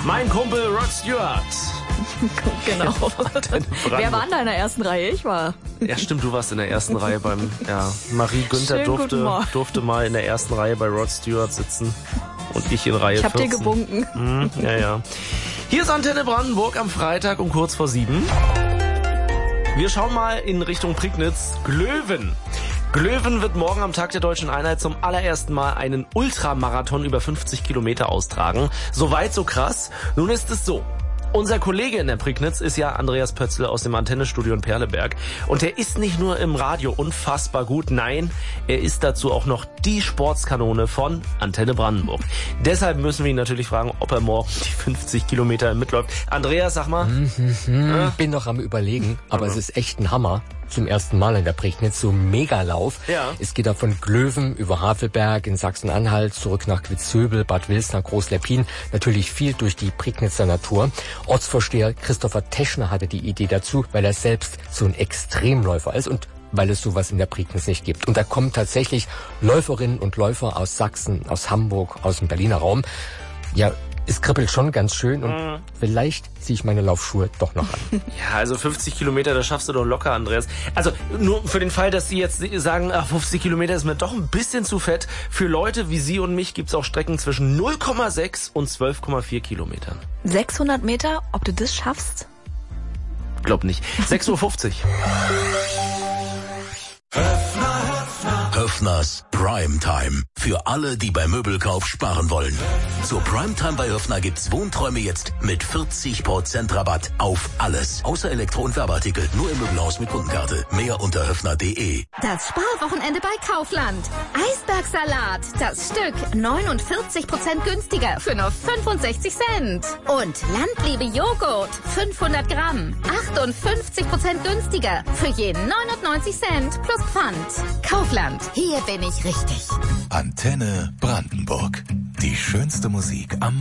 Mein Kumpel Rod Stewart. Genau. Wer war denn da in der ersten Reihe? Ich war. Ja, stimmt, du warst in der ersten Reihe beim, Marie Günther durfte mal in der ersten Reihe bei Rod Stewart sitzen. Und ich in Reihe 14. Ich hab dir gewunken. Ja. Hier ist Antenne Brandenburg am Freitag um kurz vor 7. Wir schauen mal in Richtung Prignitz. Glöwen. Glöwen wird morgen am Tag der Deutschen Einheit zum allerersten Mal einen Ultramarathon über 50 Kilometer austragen. So weit, so krass. Nun ist es so. Unser Kollege in der Prignitz ist ja Andreas Pötzl aus dem Antennestudio in Perleberg. Und er ist nicht nur im Radio unfassbar gut, nein, er ist dazu auch noch die Sportskanone von Antenne Brandenburg. Deshalb müssen wir ihn natürlich fragen, ob er morgen die 50 Kilometer mitläuft. Andreas, sag mal. Bin noch am Überlegen, aber es ist echt ein Hammer. Zum ersten Mal in der Prignitz, so ein Megalauf. Ja. Es geht da von Glöwen über Havelberg in Sachsen-Anhalt zurück nach Quitzhöbel, Bad Wilsner, Groß-Leppin. Natürlich viel durch die Prignitzer Natur. Ortsvorsteher Christopher Teschner hatte die Idee dazu, weil er selbst so ein Extremläufer ist und weil es sowas in der Prignitz nicht gibt. Und da kommen tatsächlich Läuferinnen und Läufer aus Sachsen, aus Hamburg, aus dem Berliner Raum. Ja, es kribbelt schon ganz schön und vielleicht ziehe ich meine Laufschuhe doch noch an. Ja, also 50 Kilometer, das schaffst du doch locker, Andreas. Also nur für den Fall, dass Sie jetzt sagen, 50 Kilometer ist mir doch ein bisschen zu fett. Für Leute wie Sie und mich gibt's auch Strecken zwischen 0,6 und 12,4 Kilometern. 600 Meter, ob du das schaffst? Glaub nicht. 6:50 Uhr. Höffners Primetime. Für alle, die beim Möbelkauf sparen wollen. Zur Primetime bei Höffner gibt's Wohnträume jetzt mit 40% Rabatt auf alles. Außer Elektro- und Werbeartikel. Nur im Möbelhaus mit Kundenkarte. Mehr unter höffner.de. Das Sparwochenende bei Kaufland. Eisbergsalat. Das Stück 49% günstiger für nur 65 Cent. Und Landliebe Joghurt. 500 Gramm. 58% günstiger für je 99 Cent plus Pfand. Kaufland. Hier bin ich richtig. Antenne Brandenburg. Die schönste Musik am